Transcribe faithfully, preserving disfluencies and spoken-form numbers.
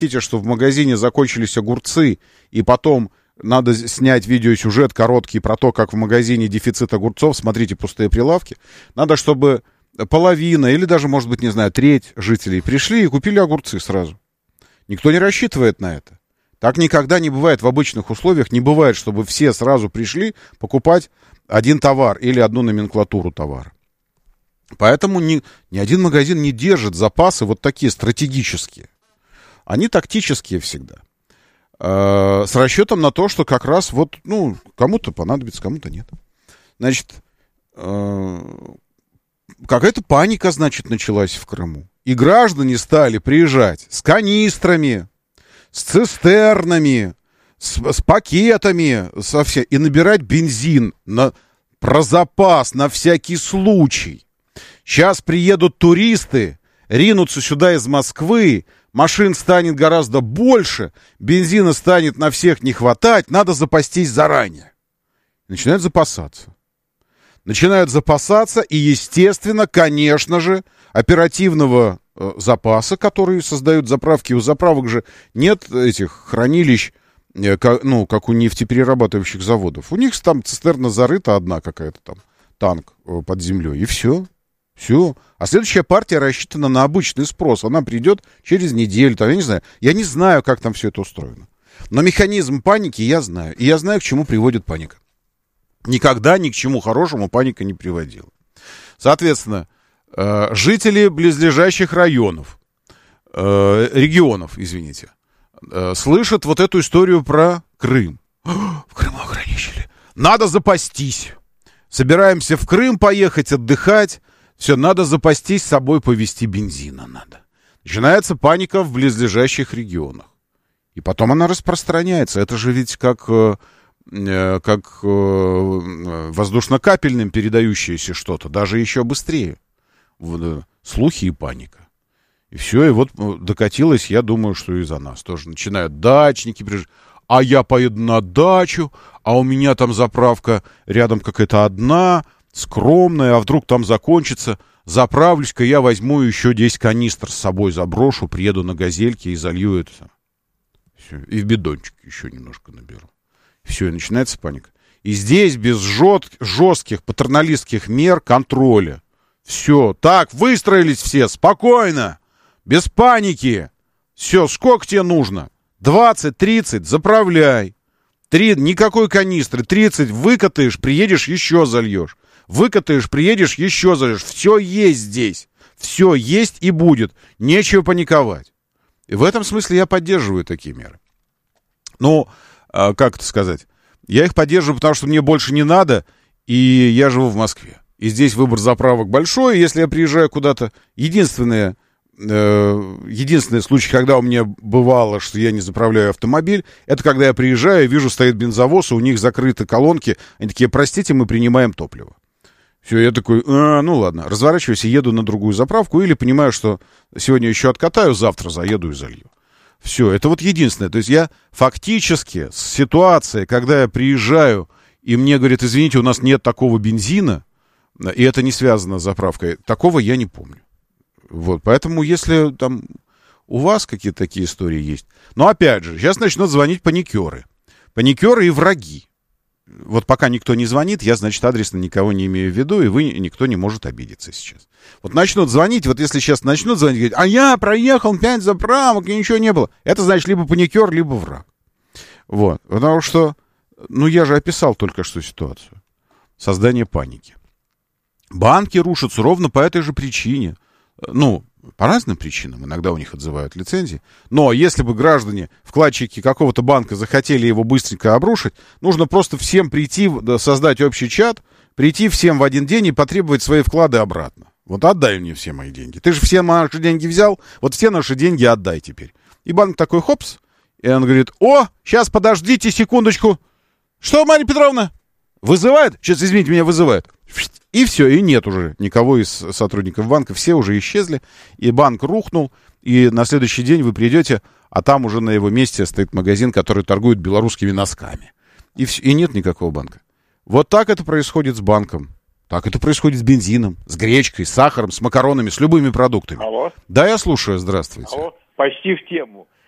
видите, что в магазине закончились огурцы, и потом надо снять видеосюжет короткий про то, как в магазине дефицит огурцов, смотрите, пустые прилавки. Надо, чтобы половина или даже, может быть, не знаю, треть жителей пришли и купили огурцы сразу. Никто не рассчитывает на это. Так никогда не бывает в обычных условиях. Не бывает, чтобы все сразу пришли покупать один товар или одну номенклатуру товара. Поэтому ни, ни один магазин не держит запасы вот такие стратегические. Они тактические всегда. Э, с расчетом на то, что как раз вот, ну, кому-то понадобится, кому-то нет. Значит, э, какая-то паника, значит, началась в Крыму. И граждане стали приезжать с канистрами, с цистернами, с, с пакетами, со все, и набирать бензин на, про запас, на всякий случай. Сейчас приедут туристы, ринутся сюда из Москвы, машин станет гораздо больше, бензина станет на всех не хватать, надо запастись заранее. Начинают запасаться. Начинают запасаться, и, естественно, конечно же, оперативного э, запаса, который создают заправки. У заправок же нет этих хранилищ, э, как, ну, как у нефтеперерабатывающих заводов. У них там цистерна зарыта одна какая-то там, танк э, под землей, и все. Все. А следующая партия рассчитана на обычный спрос. Она придет через неделю. Там, я не знаю. Я не знаю, как там все это устроено. Но механизм паники я знаю. И я знаю, к чему приводит паника. Никогда ни к чему хорошему паника не приводила. Соответственно, э, жители близлежащих районов, э, регионов, извините, э, слышат вот эту историю про Крым. В Крыму ограничили. Надо запастись. Собираемся в Крым поехать отдыхать. Все, надо запастись, с собой повезти бензина надо. Начинается паника в близлежащих регионах. И потом она распространяется. Это же ведь как, э, как э, воздушно-капельным передающееся что-то. Даже еще быстрее. Вот, слухи и паника. И все, и вот докатилось, я думаю, что и за нас тоже. Начинают дачники приезжать. А я поеду на дачу, а у меня там заправка рядом какая-то одна... скромная, а вдруг там закончится, заправлюсь-ка, я возьму еще десять канистр с собой, заброшу, приеду на газельке и залью это. Все. И в бидончик еще немножко наберу. Все, и начинается паника. И здесь без жестких патерналистских мер контроля. Все, так, выстроились все, спокойно, без паники. Все, сколько тебе нужно? двадцать, тридцать, заправляй. Три, никакой канистры, тридцать выкатаешь, приедешь, еще зальешь. Выкатаешь, приедешь, еще зальешь. Все есть здесь. Все есть и будет. Нечего паниковать. И в этом смысле я поддерживаю такие меры. Ну, а, как это сказать? Я их поддерживаю, потому что мне больше не надо, и я живу в Москве. И здесь выбор заправок большой. Если я приезжаю куда-то, единственное, э, единственный случай, когда у меня бывало, что я не заправляю автомобиль, это когда я приезжаю, вижу, стоит бензовоз, и у них закрыты колонки. Они такие: простите, мы принимаем топливо. Все, я такой, а, ну ладно, разворачиваюсь и еду на другую заправку, или понимаю, что сегодня еще откатаю, завтра заеду и залью. Все, это вот единственное. То есть я фактически с ситуацией, когда я приезжаю, и мне говорят: извините, у нас нет такого бензина, и это не связано с заправкой, такого я не помню. Вот, поэтому если там у вас какие-то такие истории есть. Но опять же, сейчас начнут звонить паникеры. Паникеры и враги. Вот пока никто не звонит, я, значит, адресно никого не имею в виду, и вы, никто не может обидеться сейчас. Вот начнут звонить, вот если сейчас начнут звонить, говорить: а я проехал пять заправок, и ничего не было. Это, значит, либо паникер, либо враг. Вот, потому что, ну, я же описал только что ситуацию. Создание паники. Банки рушатся ровно по этой же причине. Ну, по разным причинам. Иногда у них отзывают лицензии. Но если бы граждане, вкладчики какого-то банка захотели его быстренько обрушить, нужно просто всем прийти, создать общий чат, прийти всем в один день и потребовать свои вклады обратно. Вот отдай мне все мои деньги. Ты же все наши деньги взял, вот все наши деньги отдай теперь. И банк такой: хопс. И он говорит: о, сейчас подождите секундочку. Что, Марья Петровна? Вызывает? Сейчас, извините, меня вызывают. И все, и нет уже никого из сотрудников банка. Все уже исчезли, и банк рухнул. И на следующий день вы придете, а там уже на его месте стоит магазин, который торгует белорусскими носками. И, все, и нет никакого банка. Вот так это происходит с банком. Так это происходит с бензином, с гречкой, с сахаром, с макаронами, с любыми продуктами. Алло. Да, я слушаю, здравствуйте. Алло, почти в тему.